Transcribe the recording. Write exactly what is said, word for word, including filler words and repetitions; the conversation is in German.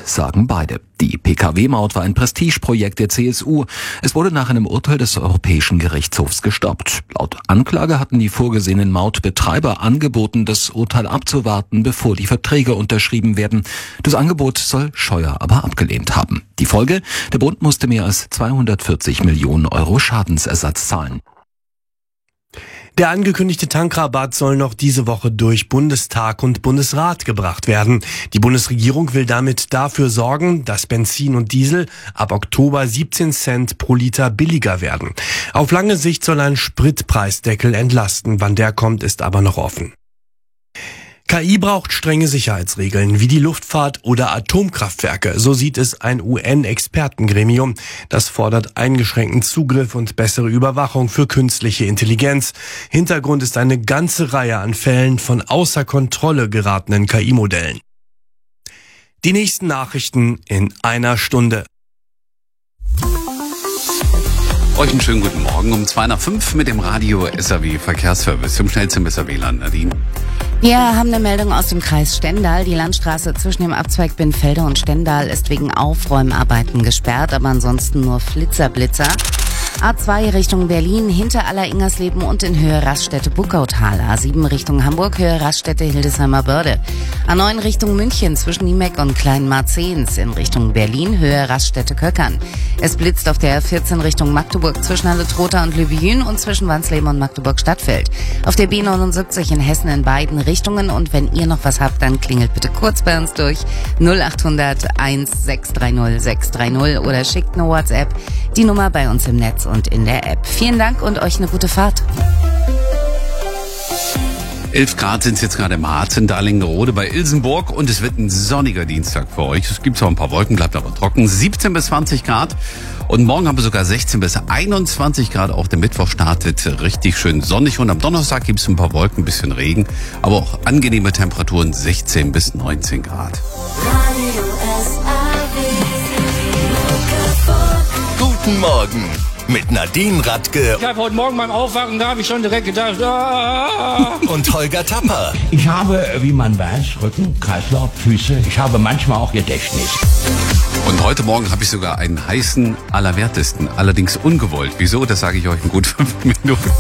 sagen beide. Die P K W-Maut war ein Prestigeprojekt der C S U. Es wurde nach einem Urteil des Europäischen Gerichtshofs gestoppt. Laut Anklage hatten die vorgesehenen Mautbetreiber angeboten, das Urteil abzuwarten, bevor die Verträge unterschrieben werden. Das Angebot soll Scheuer aber abgelehnt haben. Die Folge? Der Bund musste mehr als zweihundertvierzig Millionen Euro Schadensersatz zahlen. Der angekündigte Tankrabatt soll noch diese Woche durch Bundestag und Bundesrat gebracht werden. Die Bundesregierung will damit dafür sorgen, dass Benzin und Diesel ab Oktober siebzehn Cent pro Liter billiger werden. Auf lange Sicht soll ein Spritpreisdeckel entlasten. Wann der kommt, ist aber noch offen. K I braucht strenge Sicherheitsregeln wie die Luftfahrt oder Atomkraftwerke. So sieht es ein U N-Expertengremium. Das fordert eingeschränkten Zugriff und bessere Überwachung für künstliche Intelligenz. Hintergrund ist eine ganze Reihe an Fällen von außer Kontrolle geratenen K I-Modellen. Die nächsten Nachrichten in einer Stunde. Euch einen schönen guten Morgen um zwei nach fünf mit dem Radio S R W Verkehrsservice zum schnellsten bis W L A N. Nadine. Wir haben eine Meldung aus dem Kreis Stendal. Die Landstraße zwischen dem Abzweig Binnfelde und Stendal ist wegen Aufräumarbeiten gesperrt, aber ansonsten nur Flitzerblitzer. A zwei Richtung Berlin, hinter Aller-Ingersleben und in Höhe Raststätte-Buckautal. A sieben Richtung Hamburg, Höhe Raststätte-Hildesheimer Börde. A neun Richtung München zwischen Niemeck und Kleinmarzens. In Richtung Berlin, Höhe Raststätte-Köckern. Es blitzt auf der A vierzehn Richtung Magdeburg zwischen Halle-Trotha und Lübejün und zwischen Wansleben und Magdeburg-Stadtfeld. Auf der B neunundsiebzig in Hessen in beiden Richtungen. Und wenn ihr noch was habt, dann klingelt bitte kurz bei uns durch null achthundert eins sechs drei null sechs drei null oder schickt eine WhatsApp. Die Nummer bei uns im Netz und in der App. Vielen Dank und euch eine gute Fahrt. elf Grad sind es jetzt gerade im Harz, in Dalingerode bei Ilsenburg und es wird ein sonniger Dienstag für euch. Es gibt zwar ein paar Wolken, bleibt aber trocken. siebzehn bis zwanzig Grad und morgen haben wir sogar sechzehn bis einundzwanzig Grad. Auch der Mittwoch startet richtig schön sonnig und am Donnerstag gibt es ein paar Wolken, ein bisschen Regen, aber auch angenehme Temperaturen sechzehn bis neunzehn Grad. Guten Morgen mit Nadine Radke. Ich habe heute Morgen beim Aufwachen, da habe ich schon direkt gedacht, ah. Und Holger Tapper. Ich habe, wie man weiß, Rücken, Kreislauf, Füße. Ich habe manchmal auch Gedächtnis. Und heute Morgen habe ich sogar einen heißen Allerwertesten, allerdings ungewollt. Wieso? Das sage ich euch in gut fünf Minuten.